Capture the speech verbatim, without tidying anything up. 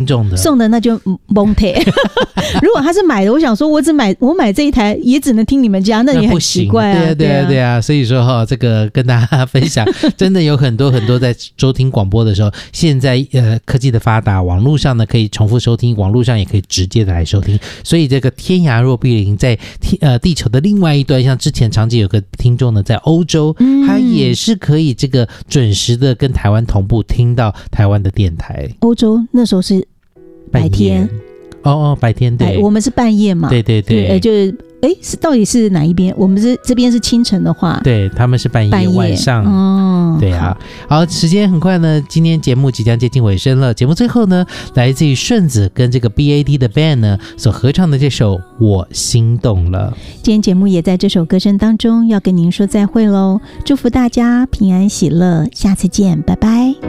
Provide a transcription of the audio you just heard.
众的， 送的那就蒙退。如果他是买的，我想说我只买我买这一台也只能听你们家，那也很奇怪啊。 对啊对啊对啊，所以说哈、哦，这个跟大家分享，真的有很多很多在收听广播的时候，现在呃科技的发达，网络上呢可以重复收听，网络上也可以直接的来收听，所以这个天涯若比邻在呃地球的另外一端，像之前长期有个听众呢在欧洲，嗯、他也是可以这个准时的跟台湾同步听到台湾的电台。 欧洲那时候是白天。 哦哦，白天对、哎， 我们是半夜嘛， 对对对， 对就是哎，是到底是哪一边？我们是这边是清晨的话， 对，他们是半夜, 半夜晚上，哦，对啊。好，时间很快呢，今天节目即将接近尾声了。节目最后呢，来自于顺子跟这个 B A D 的 band 呢所合唱的这首《我心动了》。 今天节目也在这首歌声当中要跟您说再会喽，祝福大家平安喜乐，下次见，拜拜。